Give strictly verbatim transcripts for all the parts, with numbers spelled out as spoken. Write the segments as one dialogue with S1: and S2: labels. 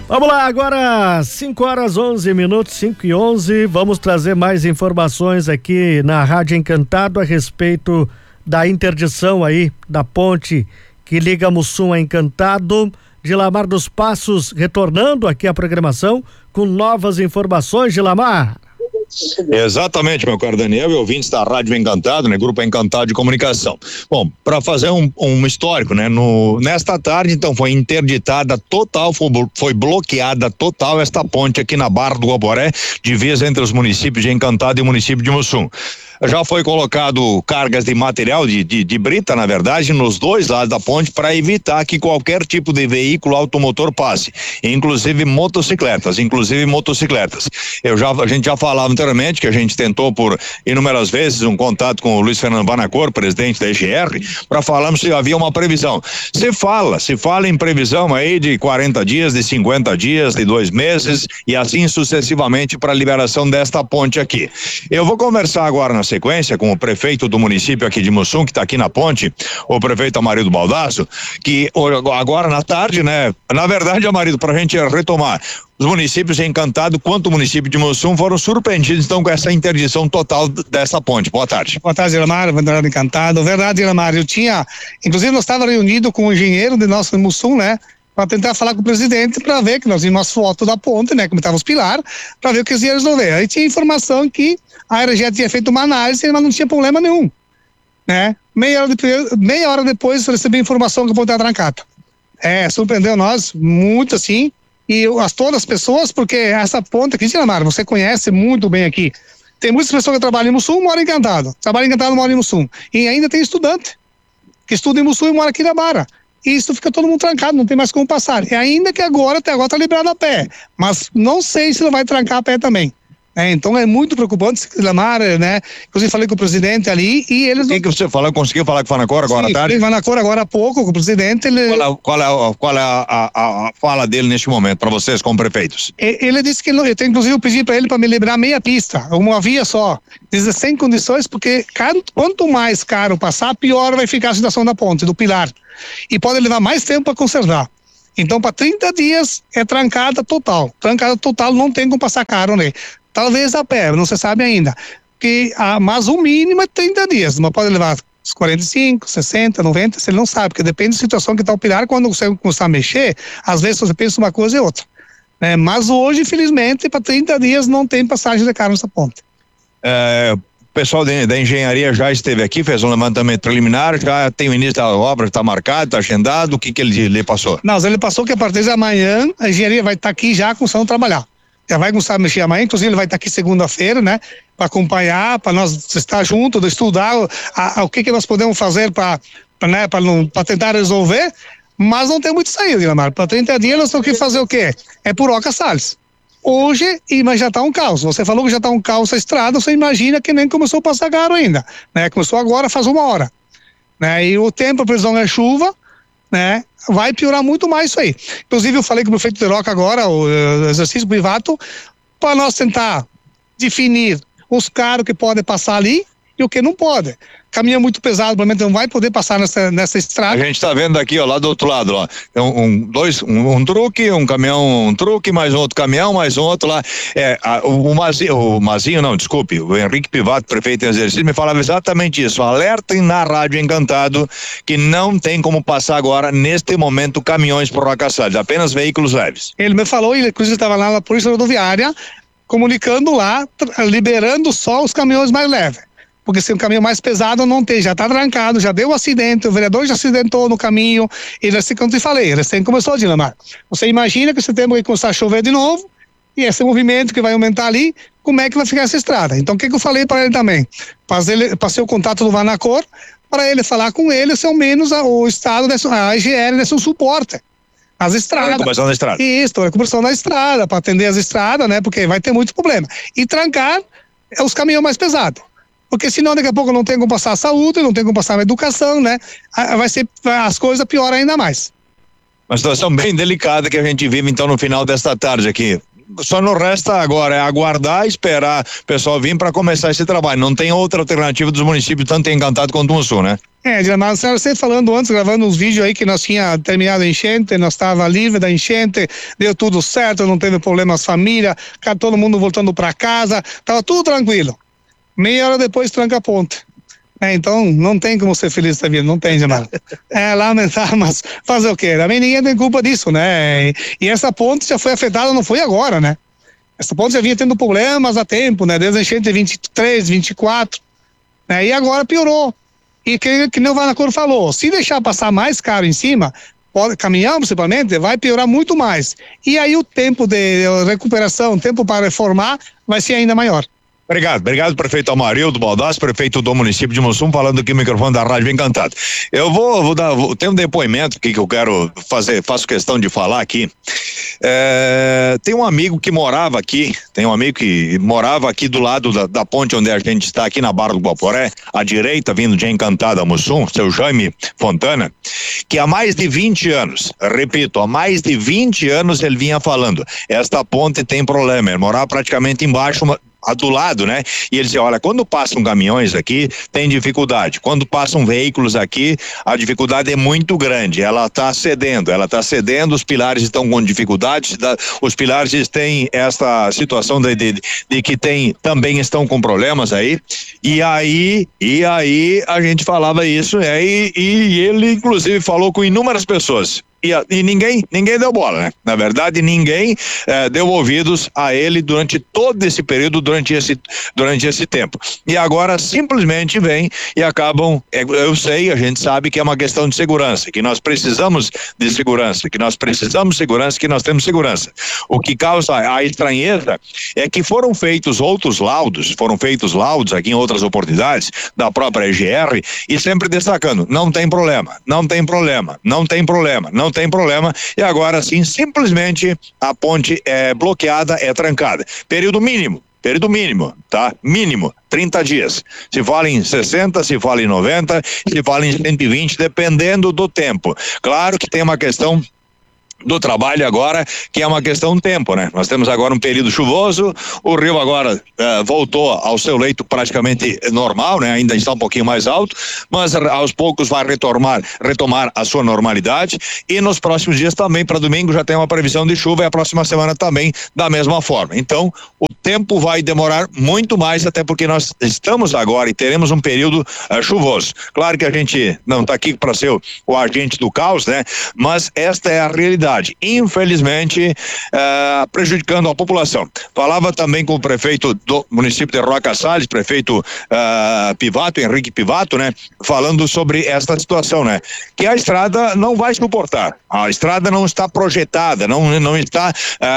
S1: Vamos lá, agora cinco horas onze minutos, cinco e onze, vamos trazer mais informações aqui na Rádio Encantado a respeito da interdição aí da ponte que liga Mussum a Encantado. Gilamar dos Passos retornando aqui à programação com novas informações. Gilamar.
S2: Exatamente, meu caro Daniel e ouvintes da Rádio Encantado, né? Grupo Encantado de Comunicação. Bom, para fazer um, um histórico, né? No, nesta tarde, então, foi interditada total, foi, foi bloqueada total esta ponte aqui na Barra do Guaporé, divisa entre os municípios de Encantado e o município de Mussum. Já foi colocado cargas de material, de, de, de brita, na verdade, nos dois lados da ponte para evitar que qualquer tipo de veículo automotor passe, inclusive motocicletas, inclusive motocicletas. Eu já, a gente já falava anteriormente que a gente tentou por inúmeras vezes um contato com o Luiz Fernando Banacor, presidente da E G R, para falarmos se havia uma previsão. Se fala, se fala em previsão aí de quarenta dias, de cinquenta dias, de dois meses e assim sucessivamente para a liberação desta ponte aqui. Eu vou conversar agora na sequência com o prefeito do município aqui de Mussum, que está aqui na ponte, o prefeito Amarildo Baldasso, que agora na tarde, né, na verdade, Amarildo, para a gente retomar, os municípios de Encantado quanto o município de Mussum foram surpreendidos então com essa interdição total dessa ponte. Boa tarde.
S3: Boa tarde, Gilamar, Vanderlei Encantado. Verdade, Gilamar, eu tinha, inclusive nós estávamos reunidos com o engenheiro de nosso Mussum, né, para tentar falar com o presidente para ver que nós vimos as fotos da ponte, né, como estavam os pilares, para ver o que eles iam resolver. Aí tinha informação que a Aerojet tinha feito uma análise, mas não tinha problema nenhum, né? Meia hora depois, meia hora depois eu recebi a informação que a ponte estava trancada. É, surpreendeu nós muito assim, e eu, as todas as pessoas, porque essa ponte aqui, Gilamar, você conhece muito bem aqui. Tem muitas pessoas que trabalham em Mussum, moram em Encantado. Trabalham em Encantado, moram em Mussum. E ainda tem estudante que estuda em Mussum e mora aqui na Barra. E isso fica todo mundo trancado, não tem mais como passar. E ainda que agora, até agora tá liberado a pé. Mas não sei se não vai trancar a pé também. É, então é muito preocupante, Gilamar, né? Inclusive falei com o presidente ali e eles...
S2: O que, que você falou? Conseguiu falar com o Fanacor agora à tarde?
S3: Sim, Fanacor agora há pouco, com o presidente. Ele...
S2: Qual é, qual é, qual é a, a, a fala dele neste momento, para vocês como prefeitos?
S3: Ele disse que, eu tenho inclusive pedi para ele para me liberar meia pista, uma via só. Diz sem condições, porque quanto mais caro passar, pior vai ficar a situação da ponte, do pilar. E pode levar mais tempo para conservar. Então, para trinta dias é trancada total. Trancada total, não tem como passar caro, né? Talvez a pé, não se sabe ainda. Que, ah, mas o mínimo é trinta dias, mas pode levar quarenta e cinco, sessenta, noventa, você não sabe, porque depende da situação que está o pilar. Quando você começar a mexer, às vezes você pensa uma coisa e outra. É, mas hoje, infelizmente, para trinta dias não tem passagem de carro nessa ponte.
S2: É, o pessoal de, da engenharia já esteve aqui, fez um levantamento preliminar, já tem o início da obra, está marcado, está agendado, o que que ele lhe passou? Não,
S3: ele passou que a partir de amanhã a engenharia vai estar tá aqui já começando a trabalhar. Já vai começar a mexer amanhã, inclusive ele vai estar aqui segunda-feira, né? Para acompanhar, para nós estar junto, estudar a, a, o que que nós podemos fazer para né, para tentar resolver, mas não tem muito saída, Gilamar. Para trinta dias nós temos que fazer o quê? É por Oca Salles. Hoje, mas já está um caos. Você falou que já está um caos a estrada, você imagina que nem começou a passar caro ainda, né? Começou agora, faz uma hora, né? E o tempo, a previsão é chuva, né? Vai piorar muito mais isso aí. Inclusive eu falei com o prefeito de Roca agora, o exercício privado, para nós tentar definir os carros que podem passar ali e o que não pode. Caminhão muito pesado, provavelmente não vai poder passar nessa, nessa estrada.
S2: A gente está vendo aqui, ó, lá do outro lado, ó, um, um, dois, um, um truque, um caminhão, um truque, mais um outro caminhão, mais um outro lá. É, a, o, o, Mazinho, o Mazinho, não, desculpe, o Henrique Pivato, prefeito em exercício, me falava exatamente isso. Alertem na Rádio Encantado que não tem como passar agora, neste momento, caminhões por Roca Salles, apenas veículos leves.
S3: Ele me falou, ele inclusive estava lá na Polícia Rodoviária, comunicando lá, liberando só os caminhões mais leves. Porque se um caminho mais pesado não tem, já está trancado, já deu um acidente, o vereador já acidentou no caminho, e assim como eu te falei, recém começou, Gilamar. Você imagina que você tem que começar a chover de novo, e esse movimento que vai aumentar ali, como é que vai ficar essa estrada? Então o que, que eu falei para ele também? Passei, passei o contato do Vanacor, para ele falar com ele, se ao menos a, o Estado, desse, a E G R desse um suporte. As estradas.
S2: Recuperação da estrada.
S3: Isso, recuperação da estrada, para atender as estradas, né? Porque vai ter muito problema. E trancar os caminhões mais pesados. Porque senão daqui a pouco não tem como passar a saúde, não tem como passar a educação, né? Vai ser, as coisas pioram ainda mais.
S2: Uma situação bem delicada que a gente vive então no final desta tarde aqui. só não resta agora é aguardar, esperar o pessoal vir para começar esse trabalho. Não tem outra alternativa dos municípios, tanto em Encantado quanto no Sul, né?
S3: É, Gilmar, você falando antes, gravando uns vídeos aí que nós tinha terminado a enchente, nós estava livre da enchente, deu tudo certo, não teve problemas família, todo mundo voltando para casa, tava tudo tranquilo. Meia hora depois tranca a ponte. É, então não tem como ser feliz da vida, não tem, Gilmar. É lamentável, mas fazer o quê? Também ninguém tem culpa disso, né? E, e essa ponte já foi afetada, não foi agora, né? Essa ponte já vinha tendo problemas há tempo, né? Desde a enchente de vinte e três, vinte e quatro, né? E agora piorou. E que, que nem o Vanacor falou, se deixar passar mais caro em cima, pode, caminhão principalmente, vai piorar muito mais. E aí o tempo de recuperação, o tempo para reformar, vai ser ainda maior.
S2: Obrigado, obrigado, prefeito Amarildo Baldassi, prefeito do município de Mussum, falando aqui no microfone da Rádio Encantado. Eu vou, vou dar, vou, tem um depoimento aqui que eu quero fazer, faço questão de falar aqui. É, tem um amigo que morava aqui, tem um amigo que morava aqui do lado da, da ponte onde a gente está, aqui na Barra do Guaporé, à direita, vindo de Encantado a Mussum, seu Jaime Fontana, que há mais de vinte anos, repito, há mais de vinte anos ele vinha falando, esta ponte tem problema, ele morava praticamente embaixo, uma, do lado, né? E ele dizia, olha, quando passam caminhões aqui, tem dificuldade. Quando passam veículos aqui, a dificuldade é muito grande. Ela está cedendo, ela está cedendo, os pilares estão com dificuldades, os pilares têm essa situação de, de, de que tem, também estão com problemas aí. E aí, e aí a gente falava isso, é, e, e ele inclusive falou com inúmeras pessoas. E, e ninguém, ninguém deu bola, né? Na verdade, ninguém eh, deu ouvidos a ele durante todo esse período, durante esse, durante esse tempo. E agora simplesmente vem e acabam, eu sei, a gente sabe que é uma questão de segurança, que nós precisamos de segurança, que nós precisamos de segurança, que nós temos segurança. O que causa a estranheza é que foram feitos outros laudos, foram feitos laudos aqui em outras oportunidades, da própria E G R, e sempre destacando, não tem problema, não tem problema, não tem problema, não tem problema, e agora sim, simplesmente a ponte é bloqueada, é trancada. Período mínimo, período mínimo, tá? Mínimo, trinta dias. Se fala em sessenta, se fala em noventa, se fala em cento e vinte, dependendo do tempo. Claro que tem uma questão do trabalho agora, que é uma questão de tempo, né? Nós temos agora um período chuvoso, o rio agora uh, voltou ao seu leito praticamente normal, né? Ainda está um pouquinho mais alto, mas aos poucos vai retomar, retomar a sua normalidade, e nos próximos dias também, para domingo, já tem uma previsão de chuva, e a próxima semana também da mesma forma. Então, o tempo vai demorar muito mais, até porque nós estamos agora e teremos um período uh, chuvoso. Claro que a gente não está aqui para ser o, o agente do caos, né? Mas esta é a realidade. Infelizmente, uh, prejudicando a população. Falava também com o prefeito do município de Roca Salles, prefeito uh, Pivato, Henrique Pivato, né? Falando sobre esta situação, né? Que a estrada não vai suportar. A estrada não está projetada, não, não está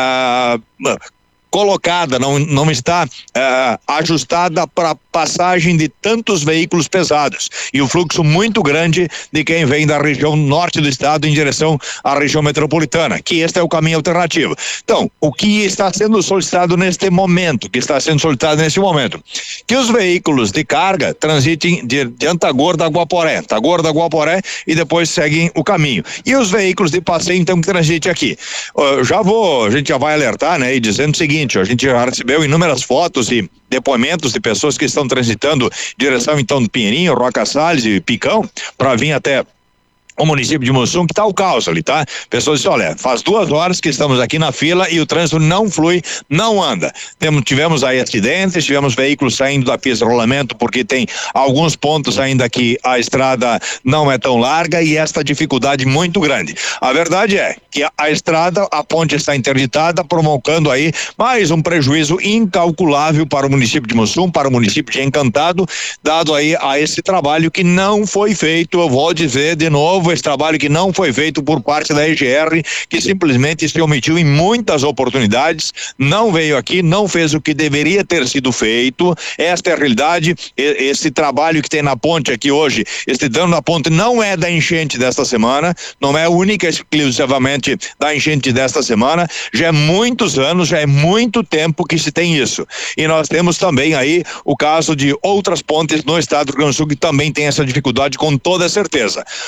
S2: uh, colocada, não, não está uh, ajustada para passagem de tantos veículos pesados e o fluxo muito grande de quem vem da região norte do estado em direção à região metropolitana, que este é o caminho alternativo. Então, o que está sendo solicitado neste momento, que está sendo solicitado neste momento, que os veículos de carga transitem de, de Antagorda a Guaporé, Antagorda a Guaporé, e depois seguem o caminho. E os veículos de passeio, então, que transitem aqui. Uh, já vou, a gente já vai alertar, né, e dizendo o seguinte, a gente já recebeu inúmeras fotos e depoimentos de pessoas que estão transitando em direção então do Pinheirinho, Roca Salles e Picão, para vir até o município de Mussum, que tá o caos ali, tá? Pessoas dizem, olha, faz duas horas que estamos aqui na fila e o trânsito não flui, não anda. Temos, tivemos aí acidentes, tivemos veículos saindo da pista de rolamento porque tem alguns pontos ainda que a estrada não é tão larga e esta dificuldade muito grande. A verdade é que a, a estrada, a ponte está interditada, provocando aí mais um prejuízo incalculável para o município de Mussum, para o município de Encantado, dado aí a esse trabalho que não foi feito, eu vou dizer de novo, esse trabalho que não foi feito por parte da E G R, que simplesmente se omitiu em muitas oportunidades, não veio aqui, não fez o que deveria ter sido feito. Esta é a realidade. Esse trabalho que tem na ponte aqui hoje, esse dano na ponte não é da enchente desta semana, não é única exclusivamente da enchente desta semana, já é muitos anos, já é muito tempo que se tem isso. E nós temos também aí o caso de outras pontes no estado do Rio Grande do Sul que também tem essa dificuldade, com toda certeza. Aí eu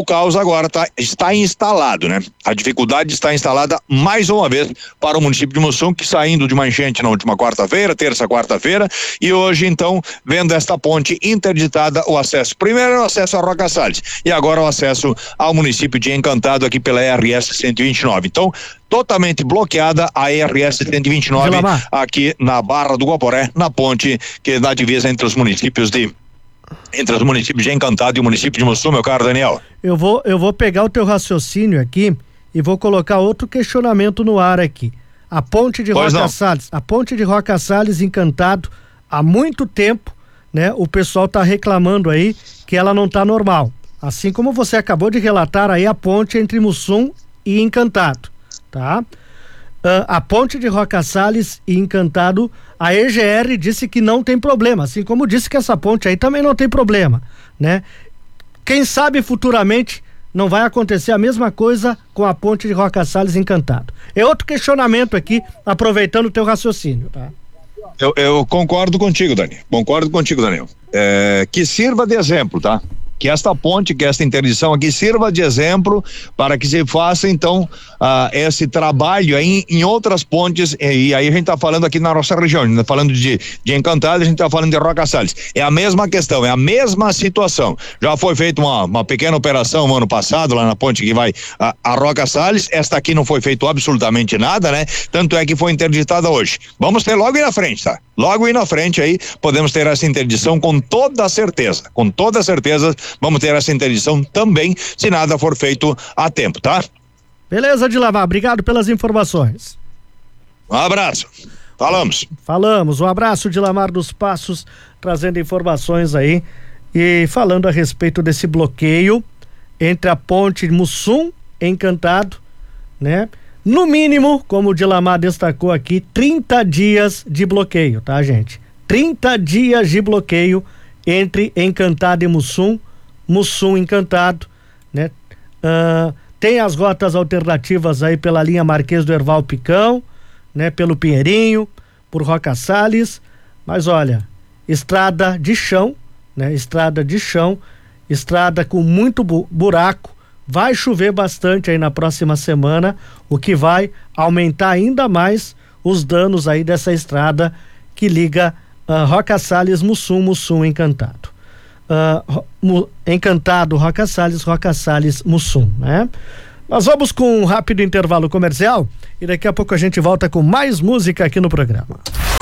S2: caos agora tá, está instalado, né? A dificuldade está instalada mais uma vez para o município de Mussum, que saindo de uma enchente na última quarta-feira, terça, quarta-feira, e hoje então, vendo esta ponte interditada, o acesso, primeiro o acesso a Roca Salles, e agora o acesso ao município de Encantado aqui pela R S cento e vinte e nove. Então, totalmente bloqueada a R S cento e vinte e nove aqui na Barra do Guaporé, na ponte que dá divisa entre os municípios de entre os municípios de Encantado e o município de Mussum, meu caro Daniel.
S1: Eu vou, eu vou pegar o teu raciocínio aqui e vou colocar outro questionamento no ar aqui. A ponte de pois Roca não. Salles, a ponte de Roca Salles, Encantado, há muito tempo, né? O pessoal tá reclamando aí que ela não tá normal. Assim como você acabou de relatar aí a ponte entre Mussum e Encantado, tá? Uh, a ponte de Roca Salles e Encantado, a E G R disse que não tem problema, assim como disse que essa ponte aí também não tem problema, né? Quem sabe futuramente não vai acontecer a mesma coisa com a ponte de Roca Salles e Encantado. É outro questionamento aqui, aproveitando o teu raciocínio, tá?
S2: Eu, eu concordo contigo, Dani, concordo contigo, Daniel. É, que sirva de exemplo, tá? Que esta ponte, que esta interdição aqui sirva de exemplo para que se faça então uh, esse trabalho aí em, em outras pontes, e, e aí a gente está falando aqui na nossa região, a gente tá falando de, de Encantado, a gente está falando de Roca Salles, é a mesma questão, é a mesma situação. Já foi feita uma, uma pequena operação no ano passado lá na ponte que vai a, a Roca Salles, esta aqui não foi feito absolutamente nada, né? Tanto é que foi interditada hoje. Vamos ter logo aí na frente, tá? Logo aí na frente aí podemos ter essa interdição com toda certeza, com toda certeza vamos ter essa interdição também, se nada for feito a tempo, tá?
S1: Beleza, Dilamar, obrigado pelas informações.
S2: Um abraço, falamos.
S1: Falamos, um abraço, Dilamar dos Passos, trazendo informações aí e falando a respeito desse bloqueio entre a ponte Mussum e Encantado, né? No mínimo, como o Dilamar destacou aqui, trinta dias de bloqueio, tá, gente? trinta dias de bloqueio entre Encantado e Mussum, Mussum Encantado, né? Uh, tem as rotas alternativas aí pela linha Marquês do Herval Picão, né? Pelo Pinheirinho, por Roca Salles, mas olha, estrada de chão, né? Estrada de chão, estrada com muito bu- buraco, vai chover bastante aí na próxima semana, o que vai aumentar ainda mais os danos aí dessa estrada que liga uh, Roca Salles, Mussum, Mussum Encantado. Uh, Encantado, Roca Salles, Roca Salles, Mussum, né? Nós vamos com um rápido intervalo comercial e daqui a pouco a gente volta com mais música aqui no programa.